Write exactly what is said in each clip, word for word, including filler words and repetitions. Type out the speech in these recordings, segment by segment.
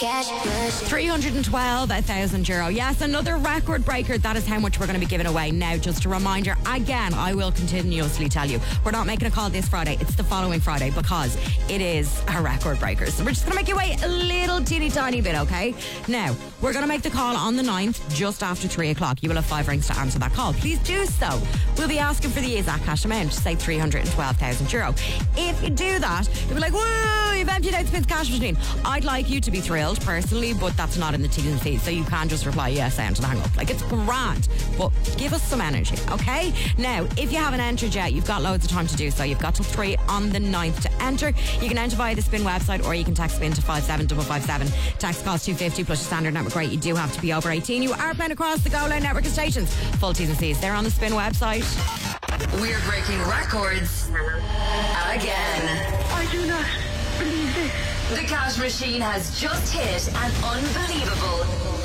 cash machine. three hundred twelve thousand euro. Yes, another record breaker. That is how much we're going to be giving away. Now, just a reminder, again, I will continuously tell you, we're not making a call this Friday. It's the following Friday because it is a record breaker. So we're just going to make you wait a little teeny tiny bit, okay? Now, we're going to make the call on the ninth, just after three o'clock. You will have five rings to answer that call. Please do so. We'll be asking for the exact cash amount, say three hundred twelve thousand euro. If you do that, you'll be like, whoa, you've emptied out Spins cash machine. I'd like you to be thrilled personally, but that's not in the T's and C's, so you can just reply yes and hang up. Like, it's grand, but give us some energy, okay? Now, if you haven't entered yet, you've got loads of time to do so. You've got till three on the ninth to enter. You can enter via the Spin website, or you can text Spin to five seven five five seven. Text costs two fifty plus your standard network rate. You do have to be over eighteen. You are playing across the Go Loud network of stations. Full T's and C's, they're on the Spin website. We're breaking records again. I do not believe this. The cash machine has just hit an unbelievable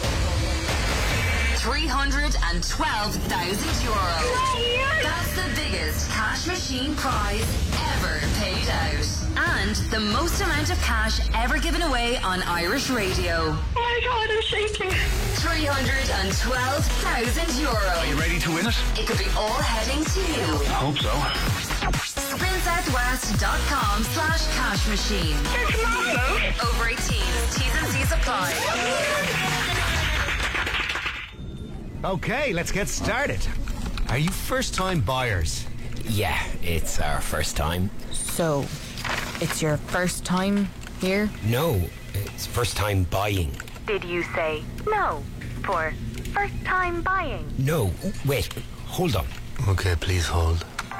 three hundred twelve thousand euro. That's the biggest cash machine prize ever paid out. And the most amount of cash ever given away on Irish radio. Oh my God, I'm shaking. three hundred twelve thousand euro. Are you ready to win it? It could be all heading to you. I hope so. spin southwest dot com slash cash machine. It's marvelous. Over eighteen. T's and C's apply. Okay, let's get started. Are you first-time buyers? Yeah, it's our first time. So, it's your first time here? No, it's first time buying. Did you say no for first time buying? No, wait, hold on. Okay, please hold.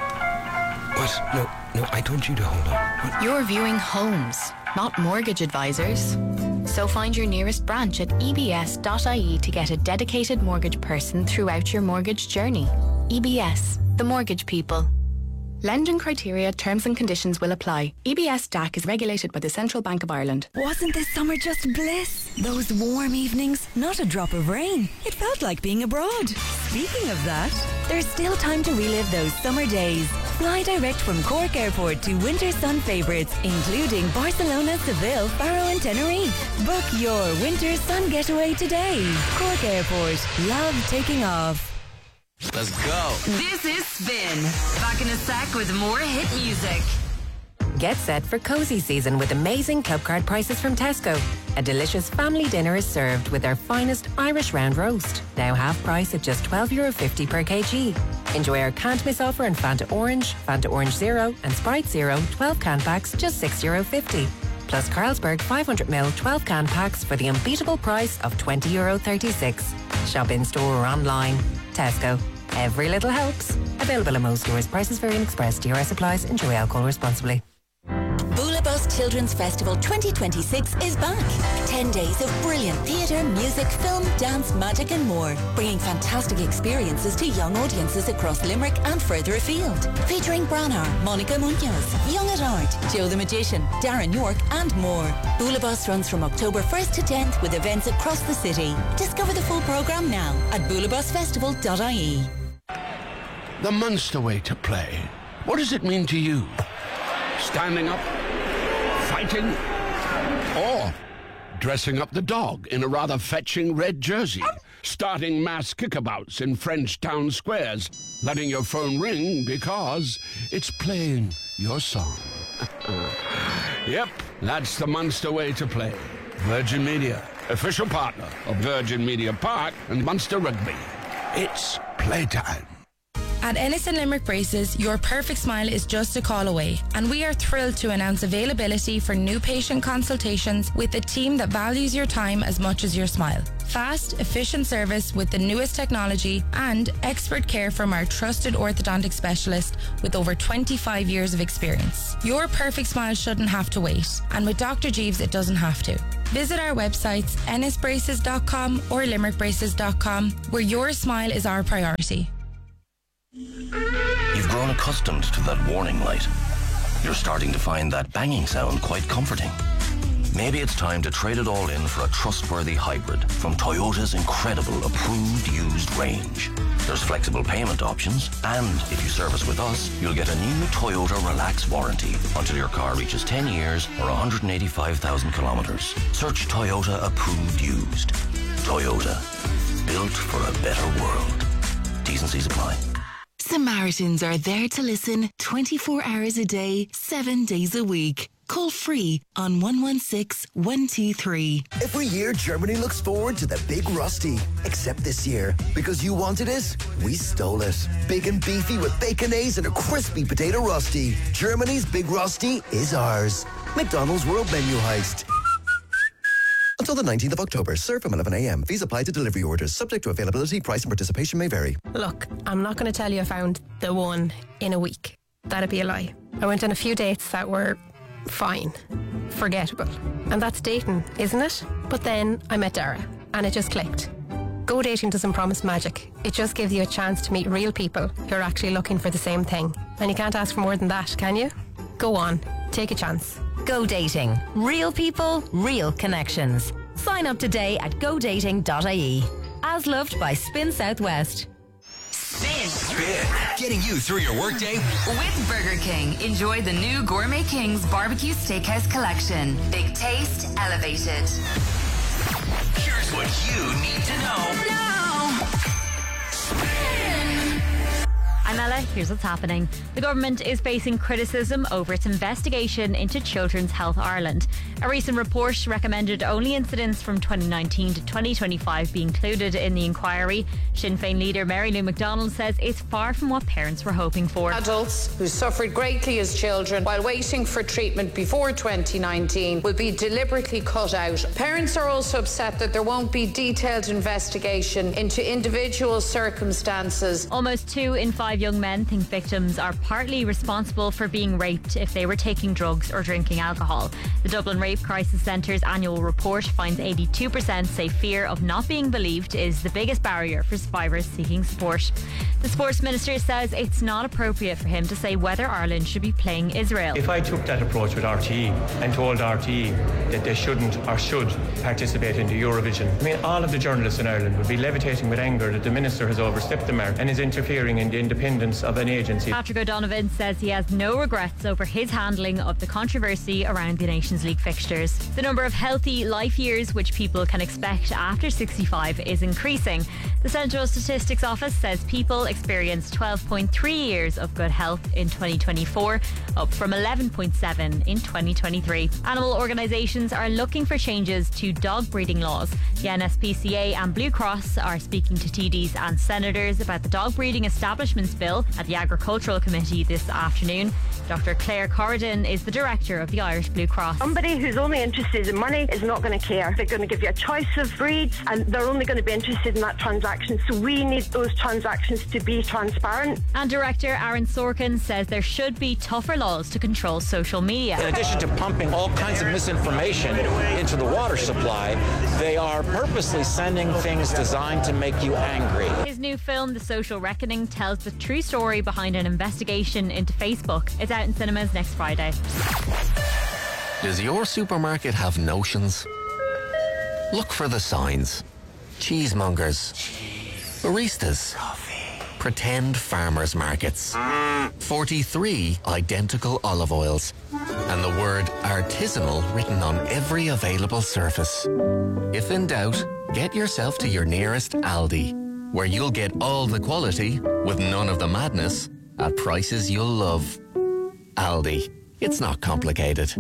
What? No, no, I told you to hold on. What? You're viewing homes, not mortgage advisors. So find your nearest branch at e b s dot i e to get a dedicated mortgage person throughout your mortgage journey. E B S, the mortgage people. Lending criteria, terms and conditions will apply. E B S D A C is regulated by the Central Bank of Ireland. Wasn't this summer just bliss? Those warm evenings, not a drop of rain. It felt like being abroad. Speaking of that, there's still time to relive those summer days. Fly direct from Cork Airport to winter sun favourites, including Barcelona, Seville, Faro and Tenerife. Book your winter sun getaway today. Cork Airport. Love taking off. Let's go. This is Spin. Back in a sec with more hit music. Get set for cozy season with amazing club card prices from Tesco. A delicious family dinner is served with their finest Irish round roast. Now half price at just twelve euro fifty per kg. Enjoy our can't miss offer in Fanta Orange, Fanta Orange Zero and Sprite Zero twelve can packs just six euro fifty. Plus Carlsberg five hundred milliliter twelve can packs for the unbeatable price of twenty euro thirty-six. Shop in store or online. Tesco. Every little helps. Available in most stores. Prices vary in Express. D R S applies. Enjoy alcohol responsibly. Boulabus Children's Festival twenty twenty-six is back. Ten days of brilliant theatre, music, film, dance, magic and more. Bringing fantastic experiences to young audiences across Limerick and further afield. Featuring Branagh, Monica Munoz, Young at Art, Joe the Magician, Darren York and more. Boulabus runs from October first to tenth with events across the city. Discover the full programme now at boulabus festival dot I E. The Munster way to play. What does it mean to you? Standing up, fighting, or dressing up the dog in a rather fetching red jersey, starting mass kickabouts in French town squares, letting your phone ring because it's playing your song. Yep, that's the Munster way to play. Virgin Media, official partner of Virgin Media Park and Munster Rugby. It's playtime. At Ennis and Limerick Braces, your perfect smile is just a call away, and we are thrilled to announce availability for new patient consultations with a team that values your time as much as your smile. Fast, efficient service with the newest technology and expert care from our trusted orthodontic specialist with over twenty-five years of experience. Your perfect smile shouldn't have to wait, and with Doctor Jeeves it doesn't have to. Visit our websites ennis braces dot com or limerick braces dot com, where your smile is our priority. You've grown accustomed to that warning light. You're starting to find that banging sound quite comforting. Maybe it's time to trade it all in for a trustworthy hybrid from Toyota's incredible approved used range. There's flexible payment options, and if you service with us, you'll get a new Toyota Relax warranty until your car reaches ten years or one hundred eighty-five thousand kilometres. Search Toyota approved used. Toyota, built for a better world. T's and C's apply. Samaritans are there to listen twenty-four hours a day, seven days a week. Call free on one one six, one two three. Every year, Germany looks forward to the Big Rusty. Except this year, because you wanted it, we stole it. Big and beefy with baconaise and a crispy potato rusty. Germany's Big Rusty is ours. McDonald's World Menu Heist. Until the nineteenth of October. Serve from eleven a.m. Fees apply to delivery orders. Subject to availability, price and participation may vary. Look, I'm not going to tell you I found the one in a week. That'd be a lie. I went on a few dates that were fine, forgettable. And that's dating, isn't it? But then I met Dara, and it just clicked. Go dating doesn't promise magic. It just gives you a chance to meet real people who are actually looking for the same thing. And you can't ask for more than that, can you? Go on, take a chance. Go dating. Real people, real connections. Sign up today at go dating dot I E. As loved by Spin Southwest. Spin. Spin. Getting you through your workday. With Burger King, enjoy the new Gourmet King's Barbecue Steakhouse Collection. Big taste, elevated. Here's what you need to know. Now. Spin. I'm Ella. Here's what's happening. The government is facing criticism over its investigation into Children's Health Ireland. A recent report recommended only incidents from twenty nineteen to twenty twenty-five be included in the inquiry. Sinn Féin leader Mary Lou McDonald says it's far from what parents were hoping for. Adults who suffered greatly as children while waiting for treatment before twenty nineteen will be deliberately cut out. Parents are also upset that there won't be detailed investigation into individual circumstances. Almost two in five young men think victims are partly responsible for being raped if they were taking drugs or drinking alcohol. The Dublin Rape Crisis Centre's annual report finds eighty-two percent say fear of not being believed is the biggest barrier for survivors seeking support. The Sports Minister says it's not appropriate for him to say whether Ireland should be playing Israel. If I took that approach with R T E and told R T E that they shouldn't or should participate in the Eurovision, I mean, all of the journalists in Ireland would be levitating with anger that the Minister has overstepped the mark and is interfering in the independence of an agency. Patrick O'Donovan says he has no regrets over his handling of the controversy around the Nations League fixtures. The number of healthy life years which people can expect after sixty-five is increasing. The Central Statistics Office says people experienced twelve point three years of good health in twenty twenty-four, up from eleven point seven in twenty twenty-three. Animal organisations are looking for changes to dog breeding laws. The N S P C A and Blue Cross are speaking to T Ds and senators about the dog breeding establishments bill at the Agricultural Committee this afternoon. Doctor Claire Corridon is the director of the Irish Blue Cross. Somebody who's only interested in money is not going to care. They're going to give you a choice of breeds and they're only going to be interested in that transaction. So we need those transactions to be transparent. And director Aaron Sorkin says there should be tougher laws to control social media. In addition to pumping all kinds of misinformation into the water supply, they are purposely sending things designed to make you angry. His new film, The Social Reckoning, tells the true story behind an investigation into Facebook. It's out in cinemas next Friday. Does your supermarket have notions? Look for the signs. Cheesemongers. Baristas. Pretend farmers markets. forty-three identical olive oils. And the word artisanal written on every available surface. If in doubt, get yourself to your nearest Aldi, where you'll get all the quality with none of the madness at prices you'll love. Aldi. It's not complicated.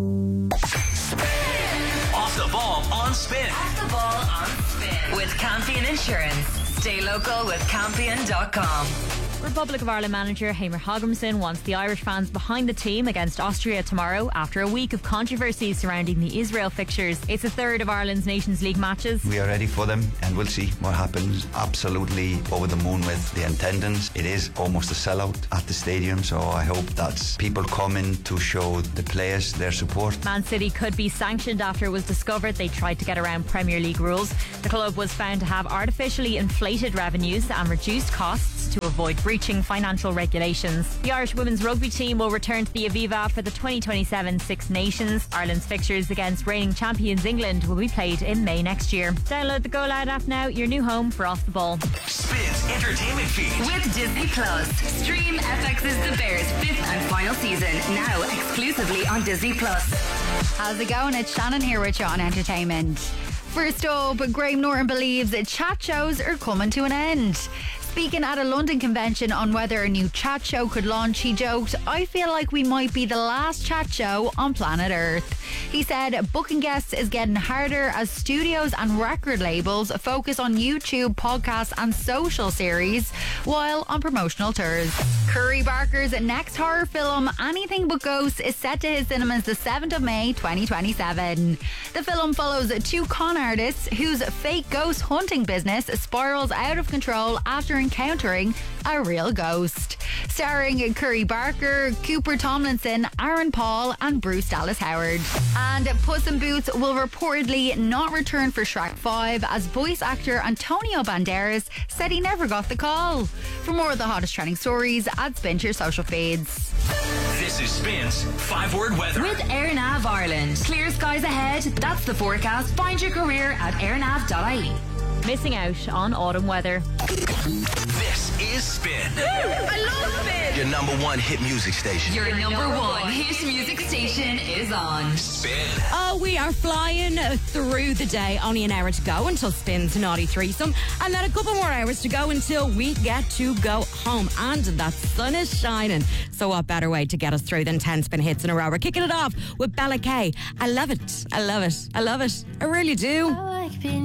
Off the ball on Spin. Off the ball on Spin. With Campion Insurance. Stay local with campion dot com. Republic of Ireland manager Hamer Hogrimson wants the Irish fans behind the team against Austria tomorrow after a week of controversy surrounding the Israel fixtures. It's a third of Ireland's Nations League matches. We are ready for them and we'll see what happens. Absolutely over the moon with the attendance. It is almost a sellout at the stadium, so I hope that people come in to show the players their support. Man City could be sanctioned after it was discovered they tried to get around Premier League rules. The club was found to have artificially inflated revenues and reduced costs. to avoid breaching financial regulations. The Irish women's rugby team will return to the Aviva for the twenty twenty-seven Six Nations. Ireland's fixtures against reigning champions England will be played in May next year. Download the Go Loud app now, your new home for Off the Ball. Spins Entertainment Feed. With Disney Plus. Stream F X's The Bears' fifth and final season, now exclusively on Disney Plus. How's it going? It's Shannon here with you on Entertainment. First up, Graham Norton believes that chat shows are coming to an end. Speaking at a London convention on whether a new chat show could launch, he joked, "I feel like we might be the last chat show on planet Earth." He said booking guests is getting harder as studios and record labels focus on YouTube, podcasts and social series while on promotional tours. Curry Barker's next horror film, Anything But Ghosts, is set to hit cinemas the seventh of May twenty twenty-seven. The film follows two con artists whose fake ghost hunting business spirals out of control after encountering a real ghost. Starring Curry Barker, Cooper Tomlinson, Aaron Paul and Bruce Dallas Howard. And Puss in Boots will reportedly not return for Shrek five as voice actor Antonio Banderas said he never got the call. For more of the hottest trending stories, add Spin to your social feeds. This is Spin's five word weather. With AirNav Ireland. Clear skies ahead. That's the forecast. Find your career at airnav dot I E. Missing out on autumn weather. This is Spin. I love Spin. Your number one hit music station. Your number one hit music station is on Spin. Oh, we are flying through the day. Only an hour to go until Spin's Naughty Threesome. And then a couple more hours to go until we get to go home. And that sun is shining. So what better way to get us through than ten Spin hits in a row? We're kicking it off with Bella Kay. I love it. I love it. I love it. I really do.